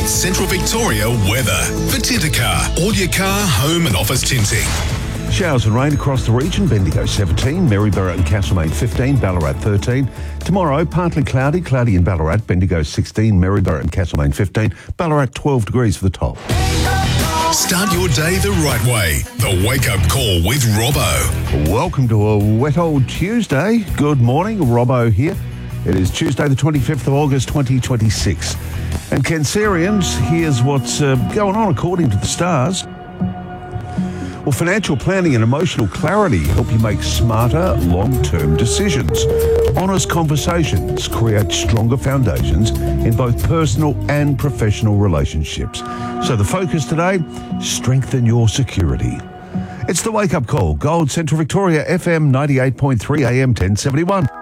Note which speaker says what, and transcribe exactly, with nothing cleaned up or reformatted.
Speaker 1: Central Victoria weather. For Tintercar, all your car, home and office tinting.
Speaker 2: Showers and rain across the region. Bendigo seventeen, Maryborough and Castlemaine fifteen, Ballarat thirteen. Tomorrow, partly cloudy, cloudy in Ballarat, Bendigo sixteen, Maryborough and Castlemaine fifteen, Ballarat twelve degrees for the top.
Speaker 1: Start your day the right way. The Wake Up Call with Robbo.
Speaker 2: Welcome to a wet old Tuesday. Good morning, Robbo here. It is Tuesday the twenty-fifth of August twenty twenty-six. And Cancerians, here's what's uh, going on according to the stars. Well, financial planning and emotional clarity help you make smarter, long-term decisions. Honest conversations create stronger foundations in both personal and professional relationships. So the focus today, strengthen your security. It's the Wake Up Call, Gold Central Victoria, F M ninety-eight point three, A M ten seventy-one.